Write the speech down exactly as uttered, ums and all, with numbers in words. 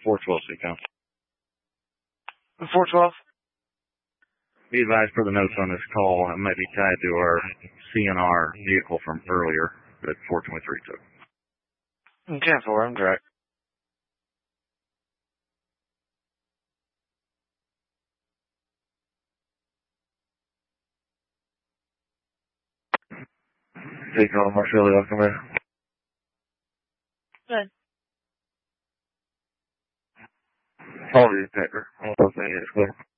four twelve Seacom. four twelve? Be advised per the notes on this call, it might be tied to our C N R vehicle from earlier that four twenty-three took. ten four, I'm direct. Seacom, Marshall, welcome in. Good. Call the detector. I'm supposed to say it's clear.